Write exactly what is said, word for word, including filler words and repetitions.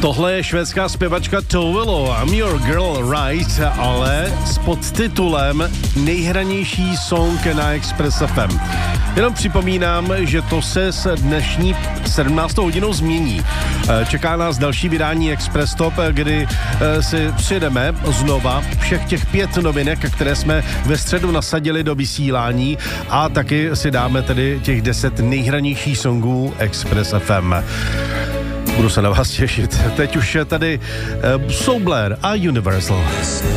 Tohle je švédská zpěvačka Tovilo, I'm Your Girl Right, ale s podtitulem Nejhranější song na Express F M. Jenom připomínám, že to se s dnešní sedmnáctou hodinou změní. Čeká nás další vydání Express Top, kdy si přijdeme znova všech těch pět novinek, které jsme ve středu nasadili do vysílání, a taky si dáme tedy těch deset nejhranějších songů Express F M. Budu se na vás těšit. Teď už je tady uh, Soul Blair a Universal.